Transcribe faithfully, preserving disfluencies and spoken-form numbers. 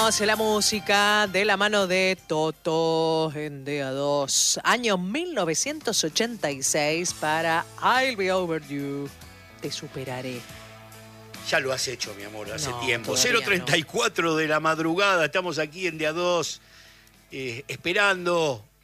Seguimos en la música de la mano de Toto en D A dos. Año mil novecientos ochenta y seis para I'll Be Over You. Te superaré. Ya lo has hecho, mi amor, hace No, tiempo. cero treinta y cuatro no. de la madrugada, estamos aquí en D A dos, eh, esperando